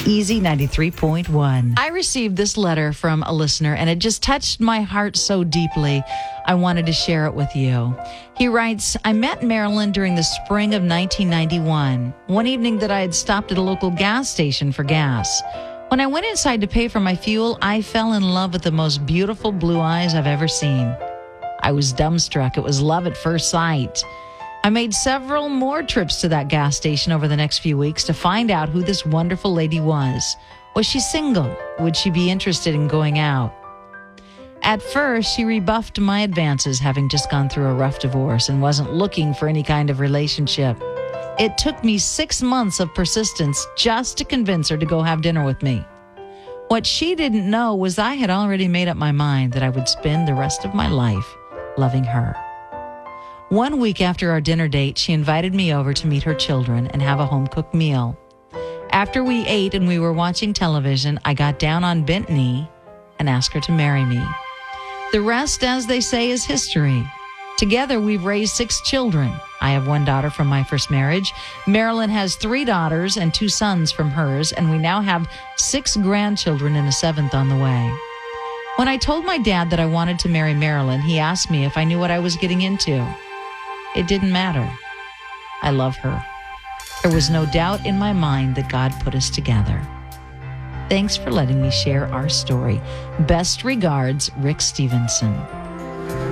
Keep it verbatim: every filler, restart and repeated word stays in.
Easy ninety-three point one. I received this letter from a listener, and it just touched my heart so deeply, I wanted to share it with you. He writes, I met Marilyn during the spring of nineteen ninety-one, one evening that I had stopped at a local gas station for gas. When I went inside to pay for my fuel, I fell in love with the most beautiful blue eyes I've ever seen. I was dumbstruck. It was love at first sight. I made several more trips to that gas station over the next few weeks to find out who this wonderful lady was. Was she single? Would she be interested in going out? At first, she rebuffed my advances, having just gone through a rough divorce and wasn't looking for any kind of relationship. It took me six months of persistence just to convince her to go have dinner with me. What she didn't know was I had already made up my mind that I would spend the rest of my life loving her. One week after our dinner date, she invited me over to meet her children and have a home-cooked meal. After we ate and we were watching television, I got down on bent knee and asked her to marry me. The rest, as they say, is history. Together, we've raised six children. I have one daughter from my first marriage. Marilyn has three daughters and two sons from hers, and we now have six grandchildren and a seventh on the way. When I told my dad that I wanted to marry Marilyn, he asked me if I knew what I was getting into. It didn't matter. I love her. There was no doubt in my mind that God put us together. Thanks for letting me share our story. Best regards, Rick Stevenson.